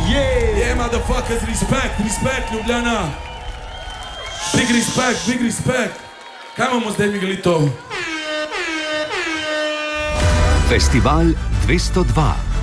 Yeah, motherfuckers, respect, Ljubljana. Big respect. Kaj imamo zdaj, Miguelito? Festival 202.